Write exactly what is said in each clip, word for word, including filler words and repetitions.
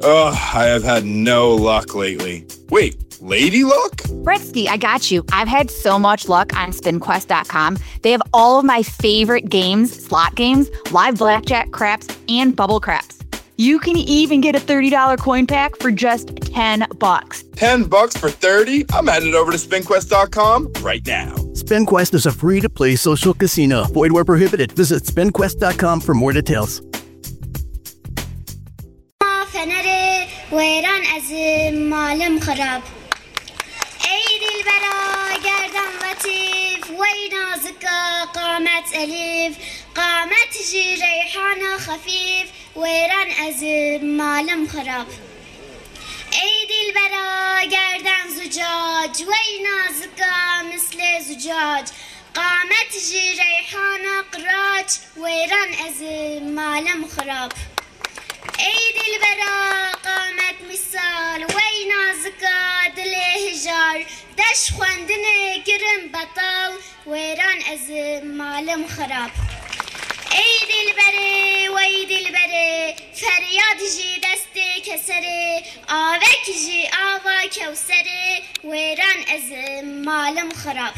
Ugh, I have had no luck lately. Wait, lady luck? Bretsky, I got you. I've had so much luck on spin quest dot com. They have all of my favorite games, slot games, live blackjack, craps, and bubble craps. You can even get a thirty dollars coin pack for just ten bucks. ten bucks for thirty? I'm headed over to spin quest dot com right now. SpinQuest is a free-to-play social casino. Void where prohibited. Visit spin quest dot com for more details. فنر ویران از مالم خراب ای دلبرا گردن لطیف وی نازکا قامت الیف قامت جی ریحان خفیف ویران از مالم خراب ای دلبرا گردن زجاج وی نازکا مثل زجاج قامت جی ریحان قراج ویران از مالم خراب ای دلبرا قامت مثال وی نازکا دل هجار دش خواندن گرم بطال ویران از مالم خراب ای دلبره وی دلبره فریاد جی دست کسره آوک جی آوا کوسره ویران از مالم خراب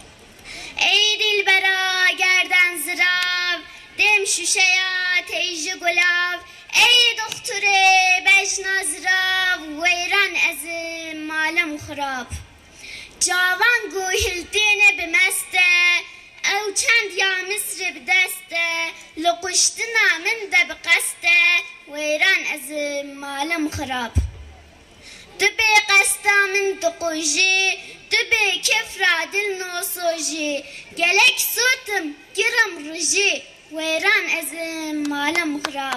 ای دلبرا گردن زراب دم شوشیا تیج گلاب ای دختر بجنازرا ویران از مالم خراب جوان گوهلتین بمسته او چند یا مصر بدسته لقشتنا من ده بقسته ویران از مالم خراب دبی قستا من دقوجی دبی کفرا دل نوسوجی گلک سوتم گرم رجی ویران از مالم خراب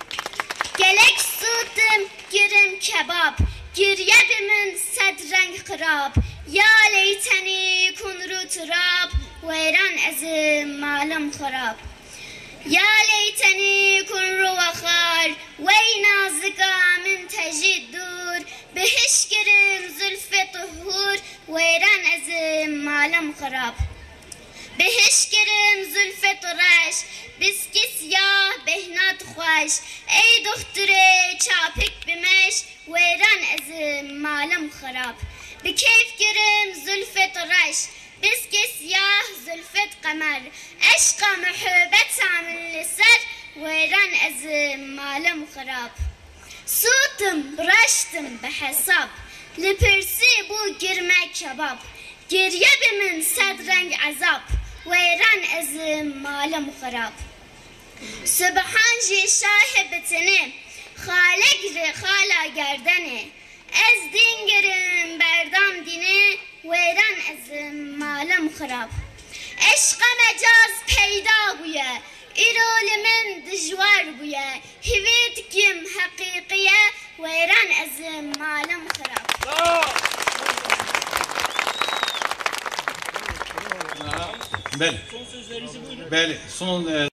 گلک سوتم گرم کباب گریه به من صد رنگ خراب یا لیتنی کن رو تراب ویران از مالم خراب یا لیتنی کن رو وخار وی نازکا من تجید دور بهش گرم زلف طهور ویران از مالم خراب بهش گرم زلف طرش بسکی سیاه بهنات خوش ای دختره چاپک بمش ویران از مالم خراب به کیف گرم زلف طرش بسکی سیاه زلفت قمر عشق محبت عمل لسر ویران از مالم خراب سوتم برشتم به حساب لپرسی بو گرمه کباب گریه به من صد رنگ عذاب ویران از مالم خراب سبحان جی شاه بتنه خالق ر خالا گردنه از دین گرم بردام دینه ویران از مالم خراب عشق مجاز پیدا بویه ایرول من دجوار بویه هویت کم حقیقیه ویران از مالم خراب بله بله son